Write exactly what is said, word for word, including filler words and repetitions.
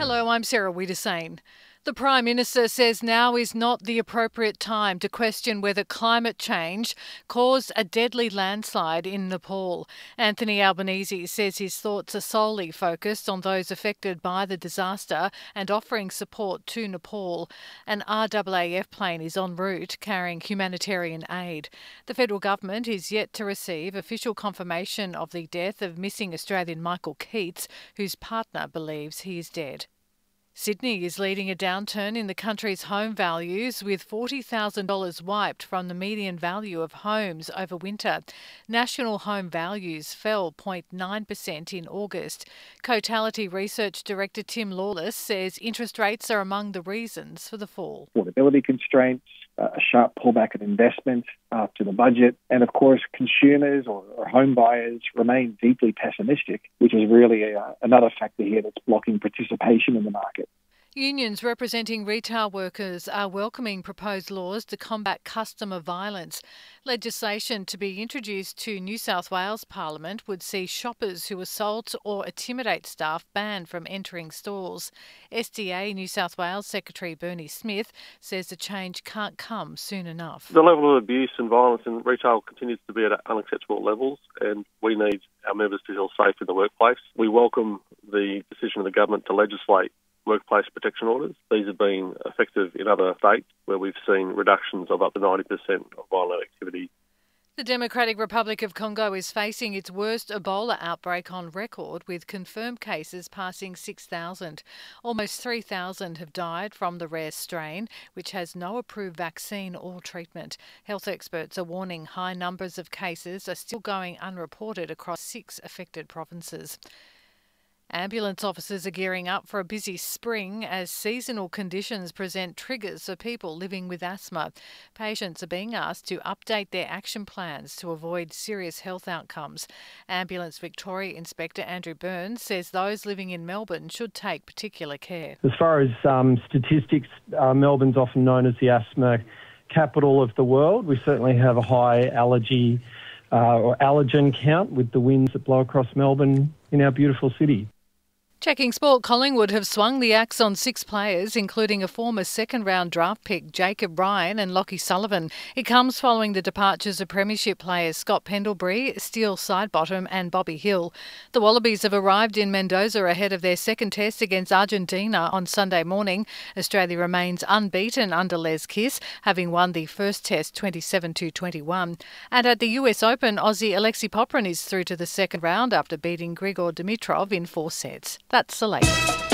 Hello, I'm Sarah Wiedersane. The Prime Minister says now is not the appropriate time to question whether climate change caused a deadly landslide in Nepal. Anthony Albanese says his thoughts are solely focused on those affected by the disaster and offering support to Nepal. An R A A F plane is en route carrying humanitarian aid. The federal government is yet to receive official confirmation of the death of missing Australian Michael Keats, whose partner believes he is dead. Sydney is leading a downturn in the country's home values, with forty thousand dollars wiped from the median value of homes over winter. National home values fell zero point nine percent in August. Cotality Research Director Tim Lawless says interest rates are among the reasons for the fall. Affordability constraints, a sharp pullback in investment after the budget, and of course consumers or, or home buyers remain deeply pessimistic, which is really a, another factor here that's blocking participation in the market. Unions representing retail workers are welcoming proposed laws to combat customer violence. Legislation to be introduced to New South Wales Parliament would see shoppers who assault or intimidate staff banned from entering stores. S D A New South Wales Secretary Bernie Smith says the change can't come soon enough. The level of abuse and violence in retail continues to be at unacceptable levels, and we need our members to feel safe in the workplace. We welcome the decision of the government to legislate workplace protection orders. These have been effective in other states where we've seen reductions of up to ninety percent of violent activity. The Democratic Republic of Congo is facing its worst Ebola outbreak on record, with confirmed cases passing six thousand. Almost three thousand have died from the rare strain, which has no approved vaccine or treatment. Health experts are warning high numbers of cases are still going unreported across six affected provinces. Ambulance officers are gearing up for a busy spring as seasonal conditions present triggers for people living with asthma. Patients are being asked to update their action plans to avoid serious health outcomes. Ambulance Victoria Inspector Andrew Burns says those living in Melbourne should take particular care. As far as um, statistics, uh, Melbourne's often known as the asthma capital of the world. We certainly have a high allergy uh, or allergen count with the winds that blow across Melbourne in our beautiful city. Checking sport, Collingwood have swung the axe on six players, including a former second-round draft pick, Jacob Ryan and Lockie Sullivan. It comes following the departures of premiership players Scott Pendlebury, Steele Sidebottom and Bobby Hill. The Wallabies have arrived in Mendoza ahead of their second test against Argentina on Sunday morning. Australia remains unbeaten under Les Kiss, having won the first test twenty-seven to twenty-one. And at the U S Open, Aussie Alexei Popyrin is through to the second round after beating Grigor Dimitrov in four sets. That's the latest.